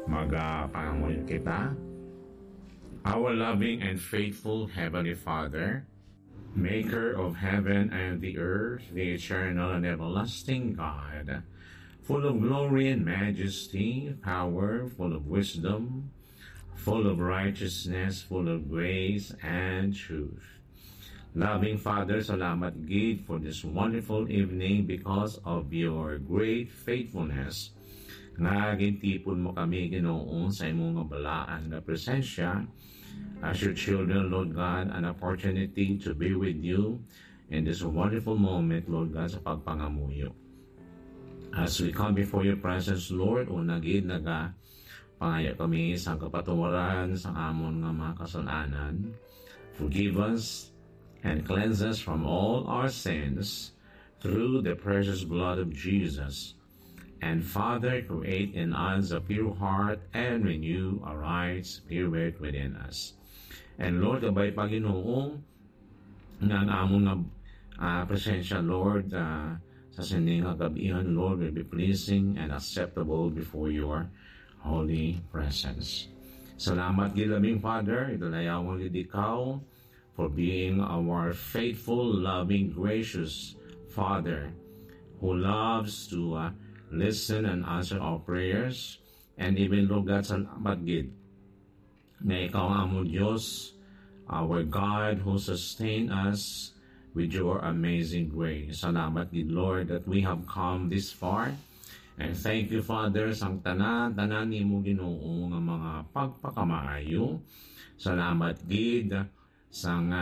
Magapangamuyo kita. Our loving and faithful Heavenly Father, Maker of heaven and the earth, the eternal and everlasting God, full of glory and majesty, power, full of wisdom, full of righteousness, full of grace and truth. Loving Father, salamat gid for this wonderful evening because of your great faithfulness. Nagintipon mo kami, Ginoo, sa imong balaan na presensya as your children, Lord God, an opportunity to be with you in this wonderful moment, Lord God, sa pagpangamuyo. As we come before your presence, Lord, unagid pangaya kami sa kapatuwaran sa amon nga mga kasalanan. Forgive us and cleanse us from all our sins through the precious blood of Jesus. And Father, create in us a pure heart and renew a right spirit within us. And Lord, kabay pa, Ginoo, nga among presensya, Lord, sa sining kagabihan, Lord, will be pleasing and acceptable before your holy presence. Salamat, gilabing Father, idalayawan gid ikaw for being our faithful, loving, gracious Father who loves to listen and answer our prayers. And even, Lord God, salamat gid na ikaw ang among Diyos, our God who sustain us with your amazing grace. Salamat gid, Lord, that we have come this far. And thank you, Father, sang tanan nimo, Ginoo, nga mga pagpakamaayo. Salamat gid sang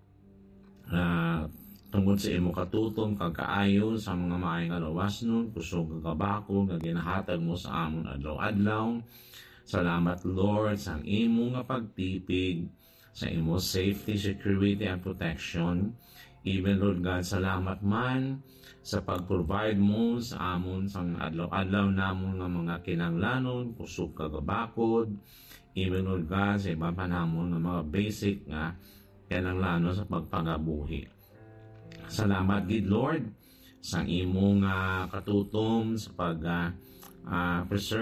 tungod sa imo katutom kagkaayo sa mga maayong alawas nun, kusog kagabako nga ginahatag mo sa amon adlaw-adlaw. Salamat, Lord, sa imo nga pagtipig, sa imo safety, security, and protection. Even, Lord God, salamat man sa pag-provide mo sa amon sa adlaw-adlaw namon nga mga kinanglanon, kusog kagabakod. Even, Lord God, sa iba pa namon nga mga basic nga kinanglanon sa pagpagabuhi. Salamat gid, Lord, sa imong katutom sa pag preserve